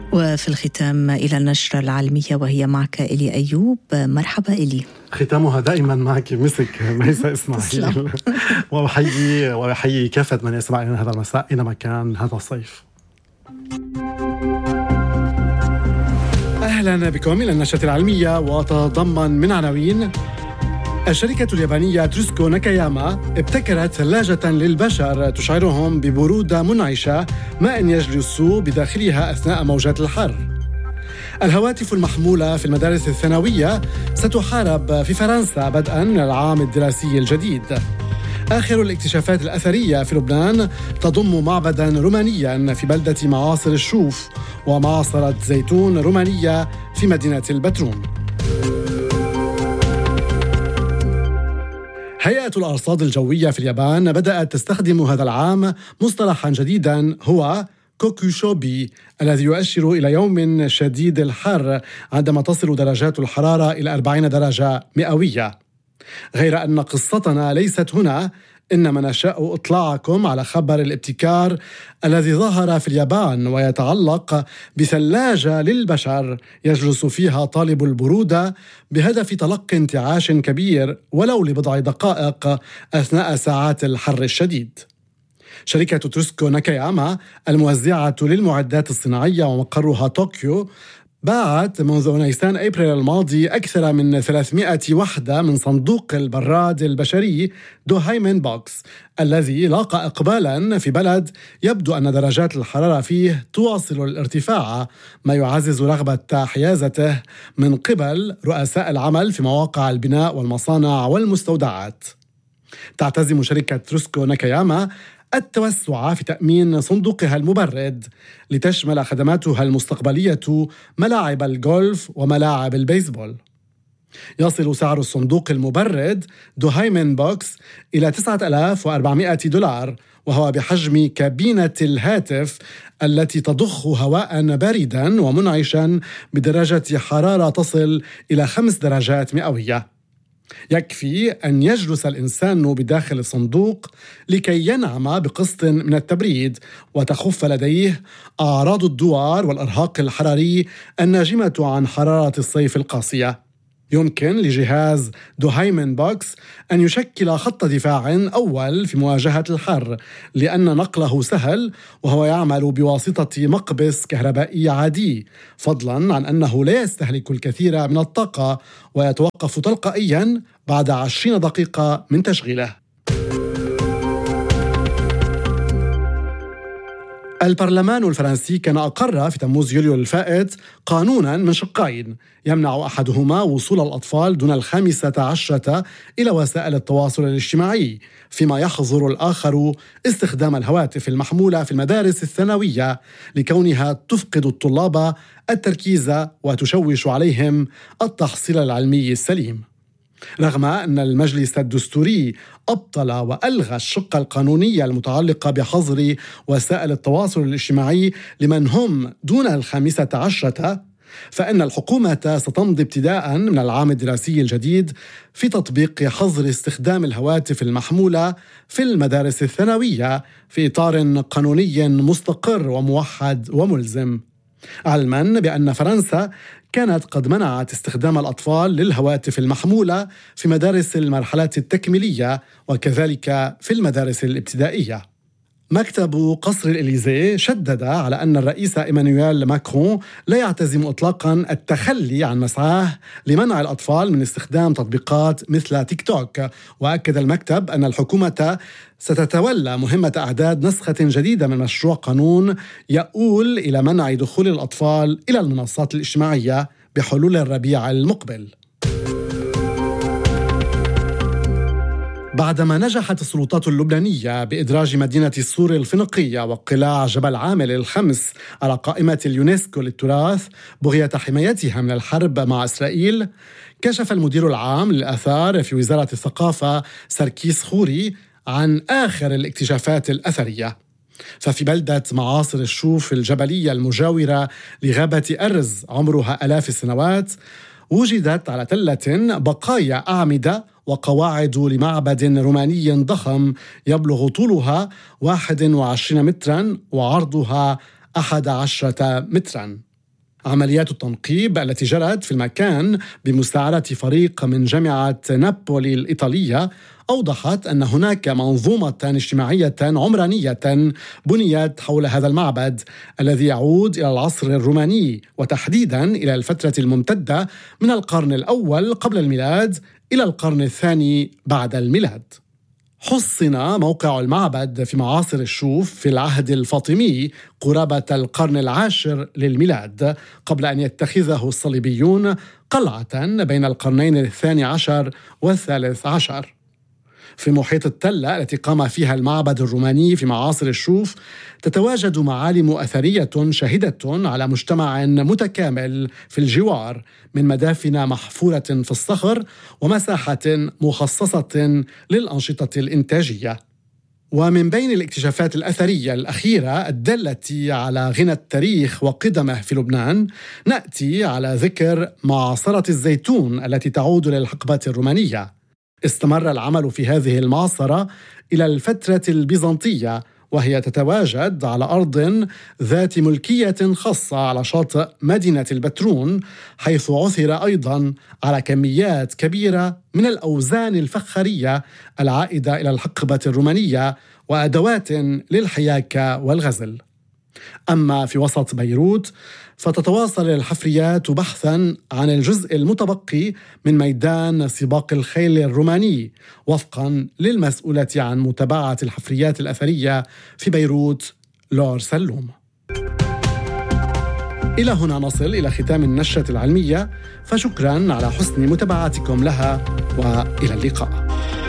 وفي الختام إلى النشرة العالمية وهي معك إلي أيوب. مرحبا إلي. ختامها دائما معك مسك ميساء إسماعيل. وأحيي كافة من يسمع لنا هذا المساء أينما كان هذا الصيف. أهلا بكم إلى النشرة العلمية، وتضمن من عناوين: الشركة اليابانية تروسكو ناكاياما ابتكرت ثلاجة للبشر تشعرهم ببرودة منعشة ما إن يجلسوا بداخلها أثناء موجات الحر. الهواتف المحمولة في المدارس الثانوية ستحارب في فرنسا بدءاً من العام الدراسي الجديد. آخر الاكتشافات الأثرية في لبنان تضم معبداً رومانياً في بلدة معاصر الشوف ومعصرة زيتون رومانية في مدينة البترون. هيئة الأرصاد الجوية في اليابان بدأت تستخدم هذا العام مصطلحاً جديداً هو كوكوشوبي، الذي يؤشر إلى يوم شديد الحر عندما تصل درجات الحرارة إلى 40 درجة مئوية. غير أن قصتنا ليست هنا، إنما نشاء إطلاعكم على خبر الابتكار الذي ظهر في اليابان ويتعلق بثلاجة للبشر يجلس فيها طالب البرودة بهدف تلقي انتعاش كبير ولو لبضع دقائق أثناء ساعات الحر الشديد. شركة تروسكو ناكاياما الموزعة للمعدات الصناعية ومقرها طوكيو باعت منذ نيسان أبريل الماضي أكثر من 300 وحدة من صندوق البراد البشري دوهايمن بوكس، الذي لاقى إقبالاً في بلد يبدو أن درجات الحرارة فيه تواصل الارتفاع، ما يعزز رغبة حيازته من قبل رؤساء العمل في مواقع البناء والمصانع والمستودعات. تعتزم شركة تروسكو ناكاياما التوسع في تأمين صندوقها المبرد لتشمل خدماتها المستقبلية ملاعب الجولف وملاعب البيسبول. يصل سعر الصندوق المبرد دوهايمن بوكس إلى $9,400، وهو بحجم كابينة الهاتف التي تضخ هواء باردا ومنعشا بدرجة حرارة تصل إلى 5 درجات مئوية. يكفي أن يجلس الإنسان بداخل الصندوق لكي ينعم بقسط من التبريد وتخف لديه أعراض الدوار والإرهاق الحراري الناجمة عن حرارة الصيف القاسية. يمكن لجهاز دوهايمن بوكس أن يشكل خط دفاع أول في مواجهة الحر، لأن نقله سهل وهو يعمل بواسطة مقبس كهربائي عادي، فضلاً عن أنه لا يستهلك الكثير من الطاقة ويتوقف تلقائياً بعد 20 دقيقة من تشغيله. البرلمان الفرنسي كان أقر في تموز يوليو الفائت قانوناً من شقين يمنع أحدهما وصول الأطفال دون 15 إلى وسائل التواصل الاجتماعي، فيما يحظر الآخر استخدام الهواتف المحمولة في المدارس الثانوية لكونها تفقد الطلاب التركيز وتشوش عليهم التحصيل العلمي السليم. رغم أن المجلس الدستوري أبطل وألغى الشق القانوني المتعلق بحظر وسائل التواصل الاجتماعي لمن هم دون 15، فإن الحكومة ستمضي ابتداء من العام الدراسي الجديد في تطبيق حظر استخدام الهواتف المحمولة في المدارس الثانوية في إطار قانوني مستقر وموحد وملزم، علما بأن فرنسا كانت قد منعت استخدام الأطفال للهواتف المحمولة في مدارس المرحلة التكميلية وكذلك في المدارس الابتدائية. مكتب قصر الإليزي شدد على أن الرئيس إيمانويل ماكرون لا يعتزم إطلاقاً التخلي عن مسعاه لمنع الأطفال من استخدام تطبيقات مثل تيك توك، وأكد المكتب أن الحكومة ستتولى مهمة إعداد نسخة جديدة من مشروع قانون يؤول إلى منع دخول الأطفال إلى المنصات الاجتماعية بحلول الربيع المقبل. بعدما نجحت السلطات اللبنانية بإدراج مدينة السور الفينيقية وقلاع جبل عامل الخمس على قائمة اليونسكو للتراث بغية حمايتها من الحرب مع إسرائيل، كشف المدير العام للآثار في وزارة الثقافة سركيس خوري عن آخر الاكتشافات الأثرية. ففي بلدة معاصر الشوف الجبلية المجاورة لغابة أرز عمرها آلاف السنوات، وجدت على تلة بقايا أعمدة وقواعد لمعبد روماني ضخم يبلغ طولها 21 متراً وعرضها 11 متراً. عمليات التنقيب التي جرت في المكان بمساعدة فريق من جامعة نابولي الإيطالية أوضحت أن هناك منظومة اجتماعية عمرانية بنيت حول هذا المعبد الذي يعود إلى العصر الروماني، وتحديداً إلى الفترة الممتدة من القرن الأول قبل الميلاد إلى القرن الثاني بعد الميلاد. حصن موقع المعبد في معاصر الشوف في العهد الفاطمي قرابة القرن العاشر للميلاد، قبل أن يتخذه الصليبيون قلعة بين القرنين الثاني عشر والثالث عشر. في محيط التلة التي قام فيها المعبد الروماني في معاصر الشوف تتواجد معالم أثرية شاهدة على مجتمع متكامل في الجوار، من مدافن محفورة في الصخر ومساحة مخصصة للأنشطة الإنتاجية. ومن بين الاكتشافات الأثرية الأخيرة الدالة على غنى التاريخ وقدمه في لبنان نأتي على ذكر معصرة الزيتون التي تعود للحقبة الرومانية. استمر العمل في هذه المعصرة إلى الفترة البيزنطية، وهي تتواجد على أرض ذات ملكية خاصة على شاطئ مدينة البترون، حيث عثر أيضاً على كميات كبيرة من الأوزان الفخارية العائدة إلى الحقبة الرومانية وأدوات للحياكة والغزل. أما في وسط بيروت فتتواصل الحفريات بحثاً عن الجزء المتبقي من ميدان سباق الخيل الروماني، وفقاً للمسؤولة عن متابعة الحفريات الأثرية في بيروت لور سلوم. إلى هنا نصل إلى ختام النشرة العلمية، فشكراً على حسن متابعتكم لها وإلى اللقاء.